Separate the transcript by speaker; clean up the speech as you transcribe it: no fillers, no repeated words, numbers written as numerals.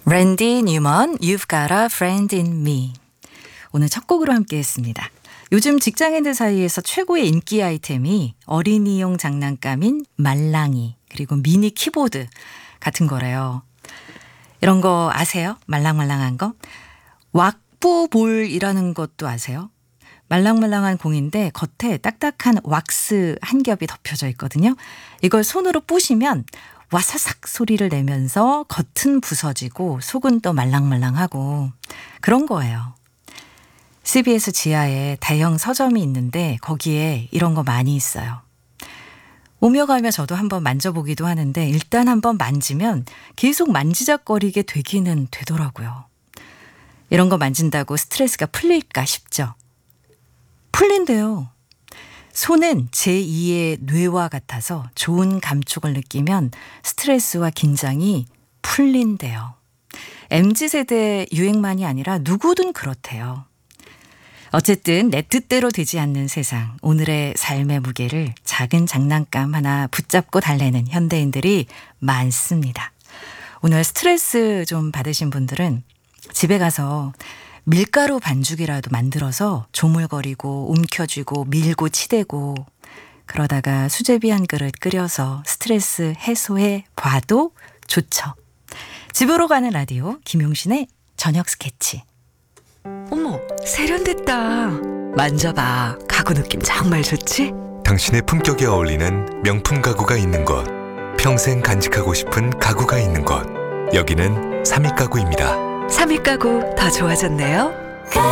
Speaker 1: 랜디 뉴먼, You've Got a Friend in Me. 오늘 첫 곡으로 함께 했습니다. 요즘 직장인들 사이에서 최고의 인기 아이템이 어린이용 장난감인 말랑이, 그리고 미니 키보드 같은 거래요. 이런 거 아세요? 말랑말랑한 거? 왁부볼이라는 것도 아세요? 말랑말랑한 공인데 겉에 딱딱한 왁스 한 겹이 덮여져 있거든요. 이걸 손으로 부시면 와사삭 소리를 내면서 겉은 부서지고 속은 또 말랑말랑하고 그런 거예요. CBS 지하에 대형 서점이 있는데 거기에 이런 거 많이 있어요. 오며 가며 저도 한번 만져보기도 하는데 일단 한번 만지면 계속 만지작거리게 되기는 되더라고요. 이런 거 만진다고 스트레스가 풀릴까 싶죠. 풀린대요. 손은 제2의 뇌와 같아서 좋은 감촉을 느끼면 스트레스와 긴장이 풀린대요. MZ세대 유행만이 아니라 누구든 그렇대요. 어쨌든 내 뜻대로 되지 않는 세상, 오늘의 삶의 무게를 작은 장난감 하나 붙잡고 달래는 현대인들이 많습니다. 오늘 스트레스 좀 받으신 분들은 집에 가서 밀가루 반죽이라도 만들어서 조물거리고 움켜쥐고 밀고 치대고 그러다가 수제비 한 그릇 끓여서 스트레스 해소해 봐도 좋죠. 집으로 가는 라디오 김용신의 저녁 스케치.
Speaker 2: 어머, 세련됐다. 만져봐. 가구 느낌 정말 좋지?
Speaker 3: 당신의 품격에 어울리는 명품 가구가 있는 곳, 평생 간직하고 싶은 가구가 있는 곳, 여기는 삼익가구입니다.
Speaker 2: 삼익 가구 더 좋아졌네요.